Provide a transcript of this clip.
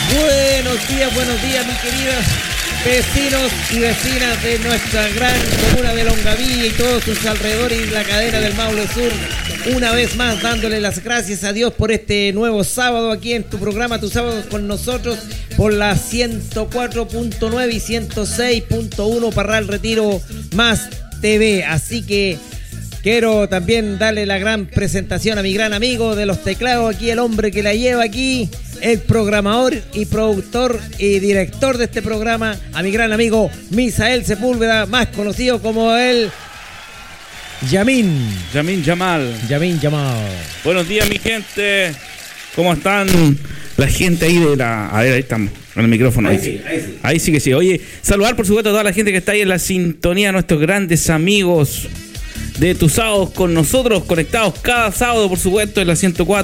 Buenos días, mis queridos vecinos y vecinas de nuestra gran comuna de Longaví y todos sus alrededores y la cadena del Maule Sur. Una vez más dándole las gracias a Dios por este nuevo sábado aquí en tu programa, Tu Sábado con nosotros, por la 104.9 y 106.1 Parral Retiro Más TV. Así que quiero también darle la gran presentación a mi gran amigo de los teclados aquí, el hombre que la lleva aquí, el programador y productor y director de este programa, a mi gran amigo Misael Sepúlveda, más conocido como el Yamin Yamal. Buenos días, mi gente. ¿Cómo están? La gente ahí de la... A ver, ahí estamos, en el micrófono. Ahí sí que sí. Oye, saludar por supuesto a toda la gente que está ahí en la sintonía, nuestros grandes amigos de tus sábados con nosotros, conectados cada sábado, por supuesto, en la 104.